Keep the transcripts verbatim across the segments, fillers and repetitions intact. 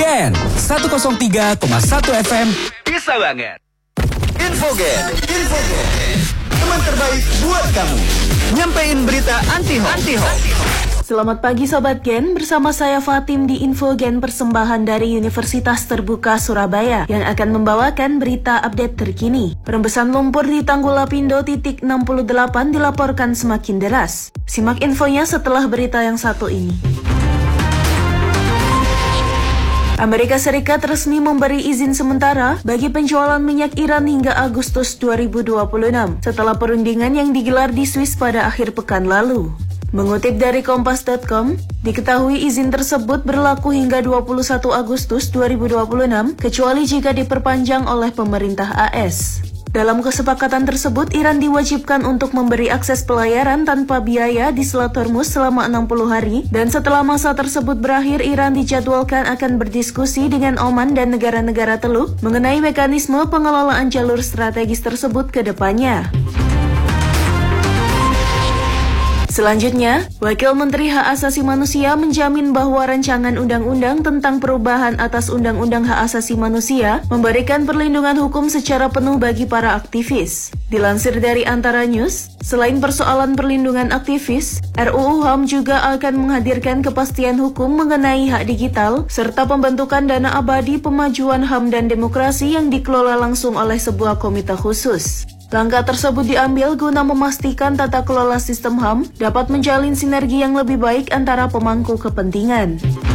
Gen seratus tiga koma satu F M bisa banget. Infogen, Infogen, teman terbaik buat kamu. Nyampein berita anti-hoax. Anti-hoax. Selamat pagi Sobat Gen, bersama saya Fatim di Infogen persembahan dari Universitas Terbuka Surabaya yang akan membawakan berita update terkini. Rembesan lumpur di Tanggul Lapindo titik enam puluh delapan dilaporkan semakin deras. Simak infonya setelah berita yang satu ini. Amerika Serikat resmi memberi izin sementara bagi penjualan minyak Iran hingga Agustus dua ribu dua puluh enam setelah perundingan yang digelar di Swiss pada akhir pekan lalu. Mengutip dari kompas titik com, diketahui izin tersebut berlaku hingga dua puluh satu Agustus dua ribu dua puluh enam, kecuali jika diperpanjang oleh pemerintah A S. Dalam kesepakatan tersebut, Iran diwajibkan untuk memberi akses pelayaran tanpa biaya di Selat Hormuz selama enam puluh hari, dan setelah masa tersebut berakhir, Iran dijadwalkan akan berdiskusi dengan Oman dan negara-negara Teluk mengenai mekanisme pengelolaan jalur strategis tersebut ke depannya. Selanjutnya, Wakil Menteri Hak Asasi Manusia menjamin bahwa rancangan undang-undang tentang perubahan atas Undang-Undang Hak Asasi Manusia memberikan perlindungan hukum secara penuh bagi para aktivis. Dilansir dari Antara News, selain persoalan perlindungan aktivis, R U U H A M juga akan menghadirkan kepastian hukum mengenai hak digital, serta pembentukan dana abadi pemajuan H A M dan demokrasi yang dikelola langsung oleh sebuah komite khusus. Langkah tersebut diambil guna memastikan tata kelola sistem H A M dapat menjalin sinergi yang lebih baik antara pemangku kepentingan.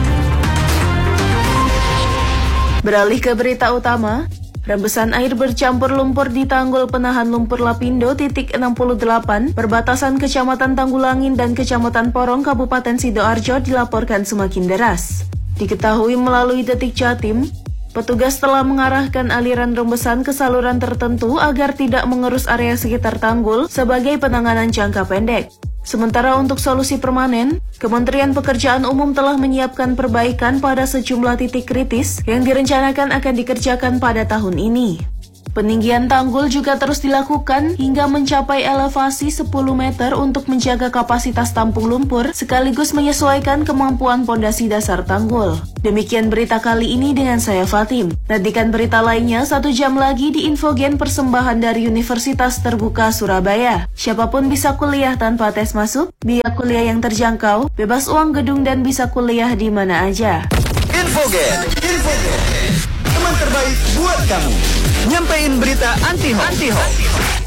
Beralih ke berita utama, rembesan air bercampur lumpur di Tanggul Penahan Lumpur Lapindo titik enam puluh delapan, perbatasan Kecamatan Tanggulangin dan Kecamatan Porong, Kabupaten Sidoarjo dilaporkan semakin deras. Diketahui melalui Detik Jatim, petugas telah mengarahkan aliran rembesan ke saluran tertentu agar tidak mengerus area sekitar tanggul sebagai penanganan jangka pendek. Sementara untuk solusi permanen, Kementerian Pekerjaan Umum telah menyiapkan perbaikan pada sejumlah titik kritis yang direncanakan akan dikerjakan pada tahun ini. Peninggian tanggul juga terus dilakukan hingga mencapai elevasi sepuluh meter untuk menjaga kapasitas tampung lumpur sekaligus menyesuaikan kemampuan pondasi dasar tanggul. Demikian berita kali ini dengan saya Fatim. Nantikan berita lainnya satu jam lagi di Infogen persembahan dari Universitas Terbuka Surabaya. Siapapun bisa kuliah tanpa tes masuk, biaya kuliah yang terjangkau, bebas uang gedung dan bisa kuliah di mana aja. Infogen, Infogen, teman terbaik buat kamu. Nyampein berita anti-hoax. Anti-hoax.